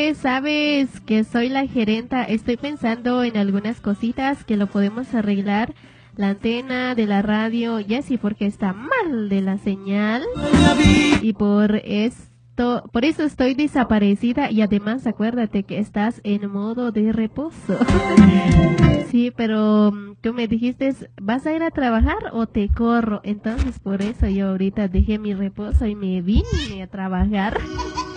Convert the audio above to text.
sabes que soy la gerenta. Estoy pensando en algunas cositas que lo podemos arreglar. La antena de la radio, ya sí, porque está mal de la señal. Y por eso estoy desaparecida. Y además, acuérdate que estás en modo de reposo. Sí, pero tú me dijiste, ¿vas a ir a trabajar o te corro? Entonces, por eso yo ahorita dejé mi reposo y me vine a trabajar.